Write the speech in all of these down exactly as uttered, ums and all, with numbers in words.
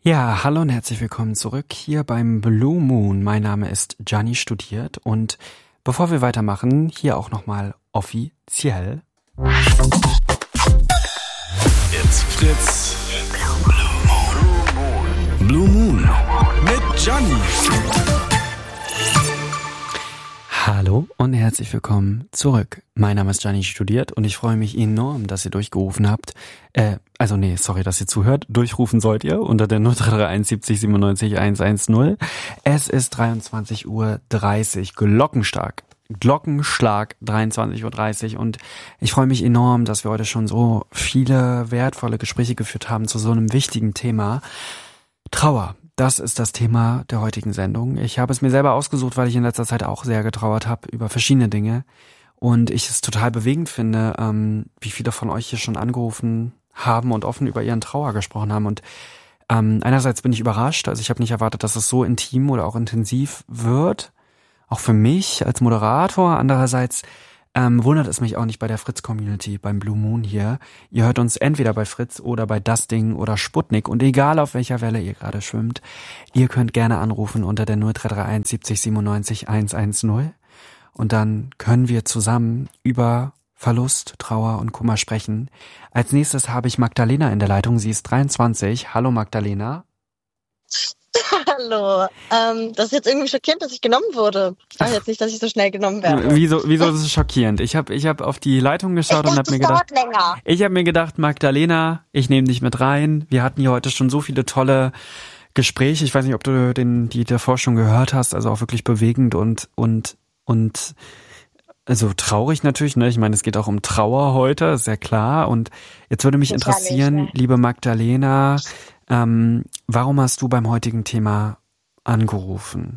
Ja, hallo und herzlich willkommen zurück hier beim Blue Moon. Mein Name ist Gianni Studiert und bevor wir weitermachen, hier auch nochmal offiziell. It's Fritz. Blue Moon. Blue Moon mit Gianni. Hallo und herzlich willkommen zurück. Mein Name ist Gianni Studiert und ich freue mich enorm, dass ihr durchgerufen habt. Äh, also nee, sorry, dass ihr zuhört. Durchrufen sollt ihr unter der null drei drei eins siebzig siebenundneunzig hundertzehn. Es ist dreiundzwanzig Uhr dreißig, glockenstark. Glockenschlag dreiundzwanzig Uhr dreißig und ich freue mich enorm, dass wir heute schon so viele wertvolle Gespräche geführt haben zu so einem wichtigen Thema. Trauer. Das ist das Thema der heutigen Sendung. Ich habe es mir selber ausgesucht, weil ich in letzter Zeit auch sehr getrauert habe über verschiedene Dinge und ich es total bewegend finde, ähm, wie viele von euch hier schon angerufen haben und offen über ihren Trauer gesprochen haben. Und ähm, einerseits bin ich überrascht, also ich habe nicht erwartet, dass es so intim oder auch intensiv wird, auch für mich als Moderator. Andererseits Ähm, wundert es mich auch nicht bei der Fritz-Community, beim Blue Moon hier. Ihr hört uns entweder bei Fritz oder bei Das Ding oder Sputnik und egal auf welcher Welle ihr gerade schwimmt, ihr könnt gerne anrufen unter der null drei drei eins siebzig siebenundneunzig hundertzehn und dann können wir zusammen über Verlust, Trauer und Kummer sprechen. Als nächstes habe ich Magdalena in der Leitung, sie ist dreiundzwanzig. Hallo Magdalena. Hallo. Ähm, das ist jetzt irgendwie schockierend, dass ich genommen wurde. Ich dachte jetzt nicht, dass ich so schnell genommen werde. Wieso, wieso ist es schockierend? Ich habe ich hab auf die Leitung geschaut ich und dachte, habe mir gedacht, länger. ich habe mir gedacht, Magdalena, ich nehme dich mit rein. Wir hatten hier heute schon so viele tolle Gespräche. Ich weiß nicht, ob du den die davor schon gehört hast. Also auch wirklich bewegend und und und also traurig natürlich. Ne, ich meine, es geht auch um Trauer heute, ist ja klar. Und jetzt würde mich Sicherlich, interessieren, ne? liebe Magdalena. Ähm, warum hast du beim heutigen Thema angerufen?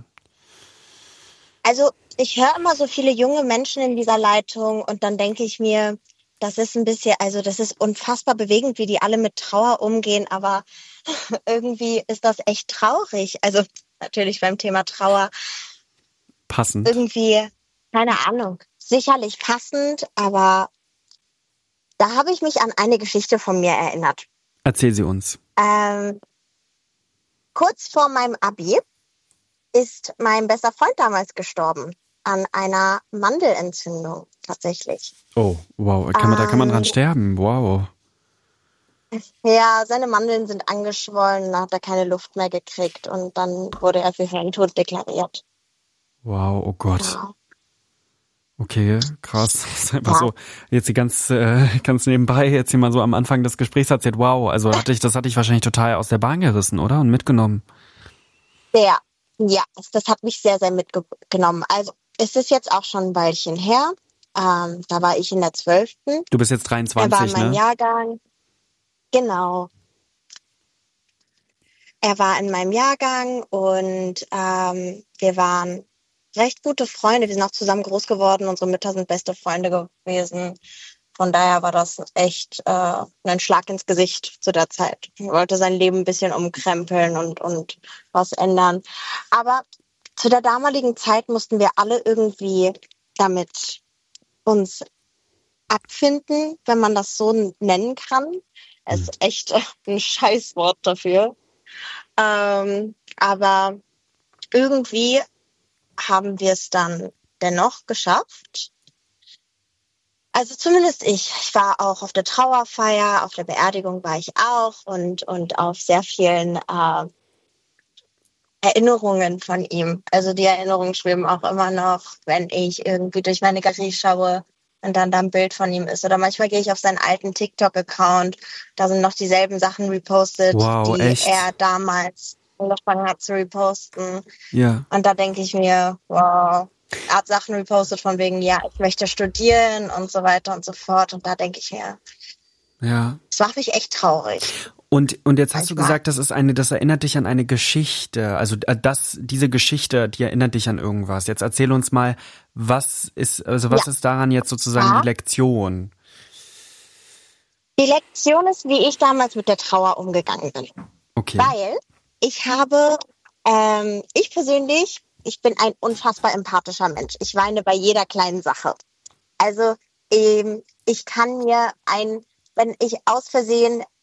Also ich höre immer so viele junge Menschen in dieser Leitung und dann denke ich mir, das ist ein bisschen, also das ist unfassbar bewegend, wie die alle mit Trauer umgehen, aber irgendwie ist das echt traurig. Also natürlich beim Thema Trauer. Passend. Irgendwie, keine Ahnung, sicherlich passend, aber da habe ich mich an eine Geschichte von mir erinnert. Erzähl sie uns. Ähm, kurz vor meinem Abi ist mein bester Freund damals gestorben an einer Mandelentzündung tatsächlich. Oh, wow. Kann man, ähm, da kann man dran sterben. Wow. Ja, seine Mandeln sind angeschwollen, da hat er keine Luft mehr gekriegt und dann wurde er für hirntot deklariert. Wow, oh Gott. Ja. Okay, krass. Das ist einfach Ja. so, jetzt die ganz, äh, ganz nebenbei, jetzt hier mal so am Anfang des Gesprächs erzählt, wow, also hatte ich, das hatte ich wahrscheinlich total aus der Bahn gerissen, oder? Und mitgenommen. Sehr, ja, das hat mich sehr, sehr mitgenommen. Also, es ist jetzt auch schon ein Weilchen her. Ähm, da war ich in der zwölften Du bist jetzt Er dreiundzwanzig, war in meinem ne? Jahrgang. Genau. Er war in meinem Jahrgang und ähm, wir waren recht gute Freunde. Wir sind auch zusammen groß geworden. Unsere Mütter sind beste Freunde gewesen. Von daher war das echt äh, ein Schlag ins Gesicht zu der Zeit. Er wollte sein Leben ein bisschen umkrempeln und, und was ändern. Aber zu der damaligen Zeit mussten wir alle irgendwie damit uns abfinden, wenn man das so nennen kann. Es ist echt ein Scheißwort dafür. Ähm, aber irgendwie haben wir es dann dennoch geschafft. Also zumindest ich. Ich war auch auf der Trauerfeier, auf der Beerdigung war ich auch und, und auf sehr vielen äh, Erinnerungen von ihm. Also die Erinnerungen schweben auch immer noch, wenn ich irgendwie durch meine Galerie schaue und dann da ein Bild von ihm ist. Oder manchmal gehe ich auf seinen alten TikTok-Account, da sind noch dieselben Sachen repostet, Wow, die echt? er damals angefangen hat zu reposten. Ja. Und da denke ich mir, wow, er hat Sachen repostet von wegen, ja, ich möchte studieren und so weiter und so fort. Und da denke ich mir, Ja. das macht mich echt traurig. Und, und jetzt hast du Manchmal. gesagt, das ist eine, das erinnert dich an eine Geschichte. Also, äh, das, diese Geschichte, die erinnert dich an irgendwas. Jetzt erzähl uns mal, was ist, also was Ja. ist daran jetzt sozusagen Ja. die Lektion? Die Lektion ist, wie ich damals mit der Trauer umgegangen bin. Okay. Weil ich habe, ähm, ich persönlich, ich bin ein unfassbar empathischer Mensch. Ich weine bei jeder kleinen Sache. Also ähm, ich kann mir ein, wenn ich aus Versehen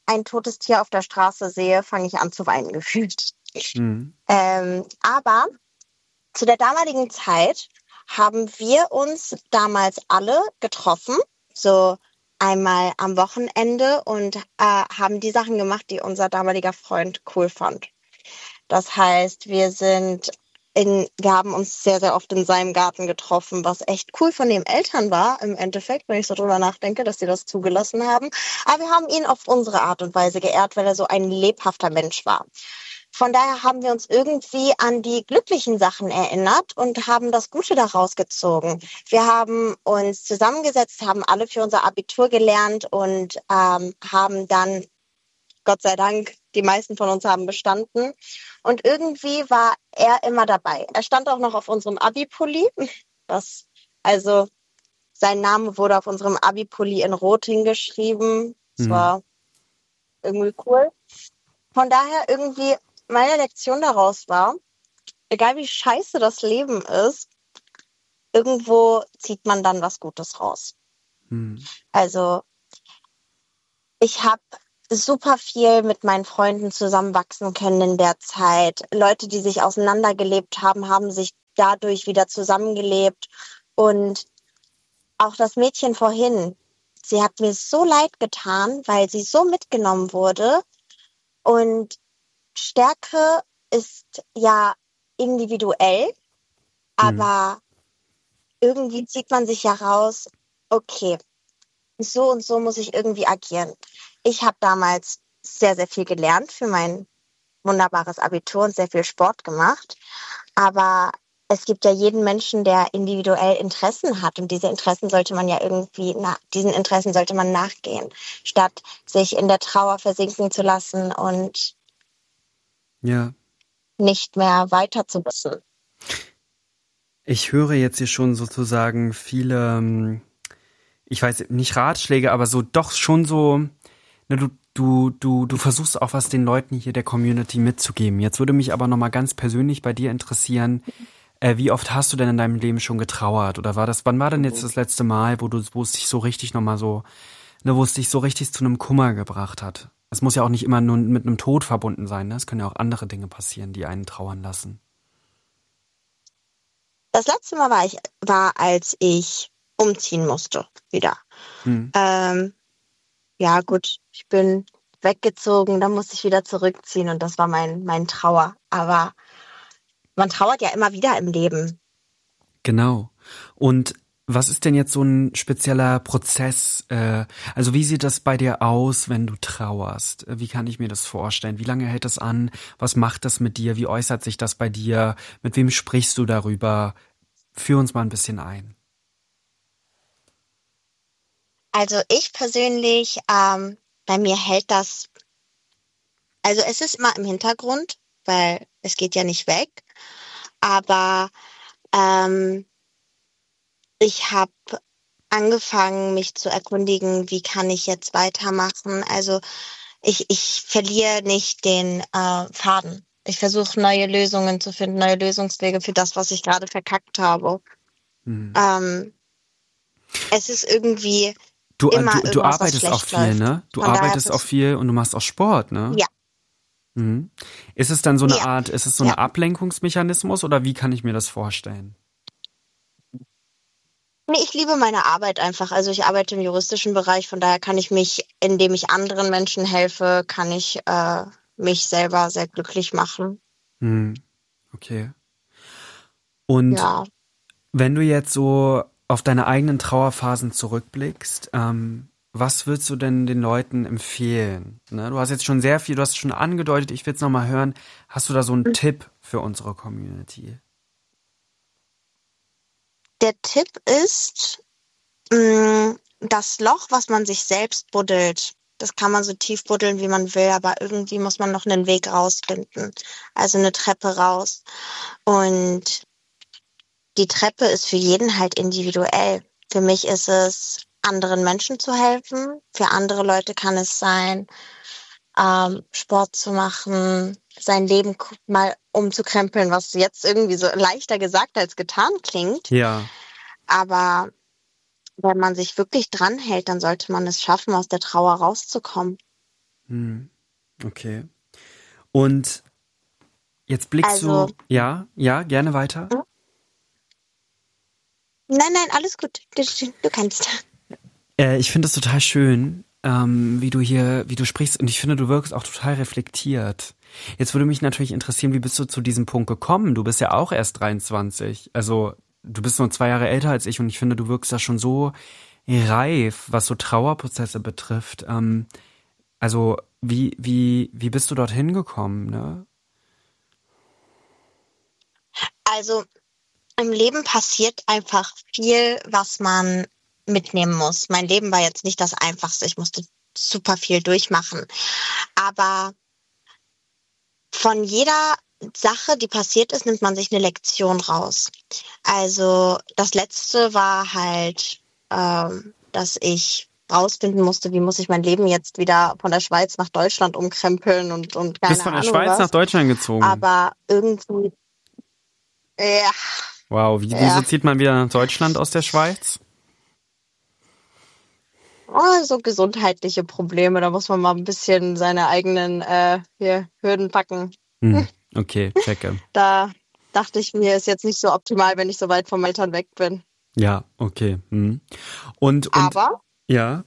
ein totes Tier auf der Straße sehe, fange ich an zu weinen gefühlt. Mhm. Ähm, aber zu der damaligen Zeit haben wir uns damals alle getroffen, so einmal am Wochenende und äh, haben die Sachen gemacht, die unser damaliger Freund cool fand. Das heißt, wir sind in, wir haben uns sehr, sehr oft in seinem Garten getroffen, was echt cool von den Eltern war, im Endeffekt, wenn ich so drüber nachdenke, dass sie das zugelassen haben. Aber wir haben ihn auf unsere Art und Weise geehrt, weil er so ein lebhafter Mensch war. Von daher haben wir uns irgendwie an die glücklichen Sachen erinnert und haben das Gute daraus gezogen. Wir haben uns zusammengesetzt, haben alle für unser Abitur gelernt und ähm, haben dann, Gott sei Dank, die meisten von uns haben bestanden. Und irgendwie war er immer dabei. Er stand auch noch auf unserem Abi-Pulli. Was, also sein Name wurde auf unserem Abi-Pulli in Rot hingeschrieben. Das Mhm. war irgendwie cool. Von daher irgendwie meine Lektion daraus war, egal wie scheiße das Leben ist, irgendwo zieht man dann was Gutes raus. Mhm. Also ich habe super viel mit meinen Freunden zusammenwachsen können in der Zeit. Leute, die sich auseinandergelebt haben, haben sich dadurch wieder zusammengelebt. Und auch das Mädchen vorhin, sie hat mir so leid getan, weil sie so mitgenommen wurde. Und Stärke ist ja individuell, Mhm. aber irgendwie zieht man sich ja raus, okay, so und so muss ich irgendwie agieren. Ich habe damals sehr, sehr viel gelernt für mein wunderbares Abitur und sehr viel Sport gemacht. Aber es gibt ja jeden Menschen, der individuell Interessen hat. Und diese Interessen sollte man ja irgendwie, na, diesen Interessen sollte man nachgehen, statt sich in der Trauer versinken zu lassen und Ja. nicht mehr weiter zu wissen. Ich höre jetzt hier schon sozusagen viele, ähm, ich weiß nicht Ratschläge, aber so doch schon so, ne, du, du, du, du versuchst auch was den Leuten hier der Community mitzugeben. Jetzt würde mich aber nochmal ganz persönlich bei dir interessieren, äh, wie oft hast du denn in deinem Leben schon getrauert? Oder war das, wann war denn jetzt das letzte Mal, wo du, wo es dich so richtig nochmal so, ne, wo es dich so richtig zu einem Kummer gebracht hat? Es muss ja auch nicht immer nur mit einem Tod verbunden sein, ne? Es können ja auch andere Dinge passieren, die einen trauern lassen. Das letzte Mal war ich, war, als ich umziehen musste, wieder. Hm. Ähm, ja, gut, ich bin weggezogen, dann musste ich wieder zurückziehen und das war mein, mein Trauer. Aber man trauert ja immer wieder im Leben. Genau. Und was ist denn jetzt so ein spezieller Prozess? Äh, also wie sieht das bei dir aus, wenn du trauerst? Wie kann ich mir das vorstellen? Wie lange hält das an? Was macht das mit dir? Wie äußert sich das bei dir? Mit wem sprichst du darüber? Führ uns mal ein bisschen ein. Also ich persönlich, ähm, bei mir hält das, also es ist immer im Hintergrund, weil es geht ja nicht weg. Aber ähm, ich habe angefangen, mich zu erkundigen, wie kann ich jetzt weitermachen. Also ich, ich verliere nicht den äh, Faden. Ich versuche neue Lösungen zu finden, neue Lösungswege für das, was ich gerade verkackt habe. Hm. Ähm, es ist irgendwie Du, äh, immer du, du irgendwas, was arbeitest auch schlecht viel, läuft. ne? Du Von daher arbeitest ist auch es, viel und du machst auch Sport, ne? ja, Mhm. Ist es dann so eine ja, Art, ist es so ja. eine Ablenkungsmechanismus oder wie kann ich mir das vorstellen? Nee, ich liebe meine Arbeit einfach. Also ich arbeite im juristischen Bereich, von daher kann ich mich, indem ich anderen Menschen helfe, kann ich äh, mich selber sehr glücklich machen. Hm. Okay. Und Ja. wenn du jetzt so auf deine eigenen Trauerphasen zurückblickst, ähm, was würdest du denn den Leuten empfehlen? Ne? Du hast jetzt schon sehr viel, du hast schon angedeutet, ich will es nochmal hören. Hast du da so einen Tipp für unsere Community? Der Tipp ist, mh, das Loch, was man sich selbst buddelt, das kann man so tief buddeln, wie man will, aber irgendwie muss man noch einen Weg rausfinden. Also eine Treppe raus. Und die Treppe ist für jeden halt individuell. Für mich ist es, anderen Menschen zu helfen. Für andere Leute kann es sein, ähm, Sport zu machen, sein Leben k- mal umzukrempeln, was jetzt irgendwie so leichter gesagt als getan klingt. Ja. Aber wenn man sich wirklich dranhält, dann sollte man es schaffen, aus der Trauer rauszukommen. Hm. Okay. Und jetzt blickst Also, du, ja, ja, gerne weiter. hm? Nein, nein, alles gut. Du, du kannst. Äh, ich finde es total schön, ähm, wie du hier, wie du sprichst, und ich finde, du wirkst auch total reflektiert. Jetzt würde mich natürlich interessieren, wie bist du zu diesem Punkt gekommen? Du bist ja auch erst dreiundzwanzig. Also du bist nur zwei Jahre älter als ich, und ich finde, du wirkst da schon so reif, was so Trauerprozesse betrifft. Ähm, also wie, wie, wie bist du dorthin gekommen, ne? Also, im Leben passiert einfach viel, was man mitnehmen muss. Mein Leben war jetzt nicht das Einfachste. Ich musste super viel durchmachen. Aber von jeder Sache, die passiert ist, nimmt man sich eine Lektion raus. Also das Letzte war halt, ähm, dass ich rausfinden musste, wie muss ich mein Leben jetzt wieder von der Schweiz nach Deutschland umkrempeln und, und Du bist keine von der Ahnung Schweiz nach was. Deutschland gezogen. Aber irgendwie, ja, Wow, wie, wieso ja. zieht man wieder nach Deutschland aus der Schweiz? Oh, so gesundheitliche Probleme. Da muss man mal ein bisschen seine eigenen äh, hier, Hürden packen. Hm, okay, checke. Da dachte ich mir, ist jetzt nicht so optimal, wenn ich so weit von meinen Eltern weg bin. Ja, okay. Hm. Und, und, Aber, ja,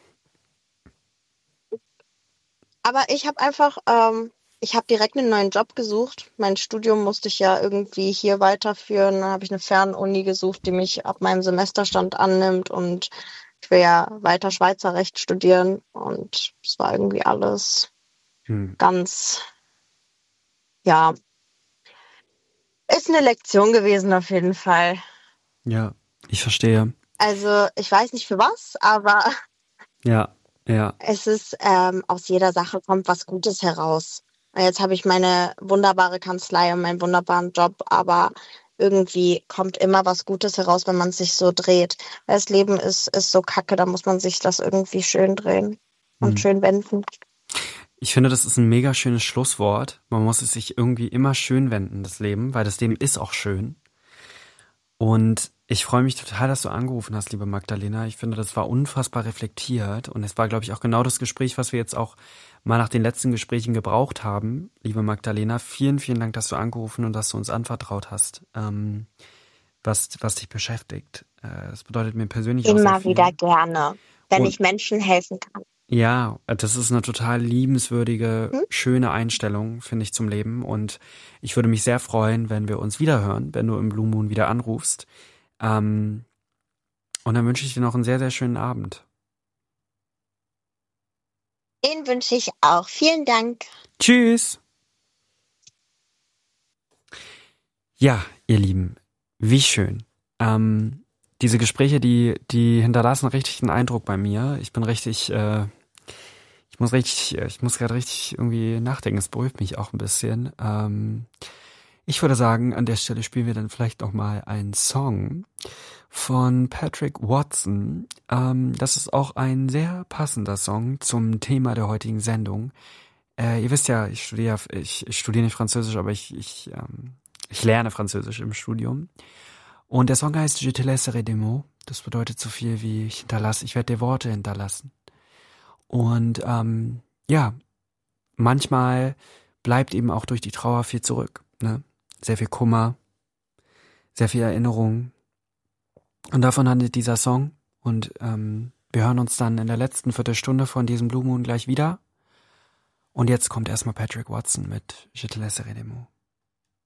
aber ich habe einfach, ähm, ich habe direkt einen neuen Job gesucht. Mein Studium musste ich ja irgendwie hier weiterführen. Dann habe ich eine Fernuni gesucht, die mich ab meinem Semesterstand annimmt, und ich will ja weiter Schweizer Recht studieren, und es war irgendwie alles hm, ganz, ja, ist eine Lektion gewesen auf jeden Fall. ja, ich verstehe. Also ich weiß nicht für was, aber Ja, ja, es ist, ähm, aus jeder Sache kommt was Gutes heraus. Und jetzt habe ich meine wunderbare Kanzlei und meinen wunderbaren Job, aber irgendwie kommt immer was Gutes heraus, wenn man sich so dreht. Das Leben ist, ist so kacke, da muss man sich das irgendwie schön drehen und hm. schön wenden. Ich finde, das ist ein mega schönes Schlusswort. Man muss es sich irgendwie immer schön wenden, das Leben, weil das Leben ist auch schön. Und ich freue mich total, dass du angerufen hast, liebe Magdalena. Ich finde, das war unfassbar reflektiert, und es war, glaube ich, auch genau das Gespräch, was wir jetzt auch mal nach den letzten Gesprächen gebraucht haben. Liebe Magdalena, vielen, vielen Dank, dass du angerufen und dass du uns anvertraut hast, ähm, was, was dich beschäftigt. Äh, das bedeutet mir persönlich auch sehr Immer viel. wieder gerne, wenn Und ich Menschen helfen kann. ja, das ist eine total liebenswürdige, Hm? schöne Einstellung, finde ich, zum Leben. Und ich würde mich sehr freuen, wenn wir uns wiederhören, wenn du im Blue Moon wieder anrufst. Ähm, und dann wünsche ich dir noch einen sehr, sehr schönen Abend. Den wünsche ich auch. Vielen Dank. Tschüss! Ja, ihr Lieben, wie schön. Ähm, diese Gespräche, die, die hinterlassen richtig einen Eindruck bei mir. Ich bin richtig, äh, ich muss richtig, ich muss gerade richtig irgendwie nachdenken. Es beruhigt mich auch ein bisschen. Ähm, ich würde sagen, an der Stelle spielen wir dann vielleicht noch mal einen Song von Patrick Watson. Ähm, das ist auch ein sehr passender Song zum Thema der heutigen Sendung. Äh, ihr wisst ja, ich studiere, ich, ich studiere nicht Französisch, aber ich, ich, ähm, ich lerne Französisch im Studium. Und der Song heißt Je te laisserai des mots. Das bedeutet so viel wie ich hinterlasse, ich werde dir Worte hinterlassen. Und ähm, ja, manchmal bleibt eben auch durch die Trauer viel zurück. Ne? Sehr viel Kummer, sehr viel Erinnerung. Und davon handelt dieser Song. Und ähm, wir hören uns dann in der letzten Viertelstunde von diesem Blue Moon gleich wieder. Und jetzt kommt erstmal Patrick Watson mit Je te laisserai des mots.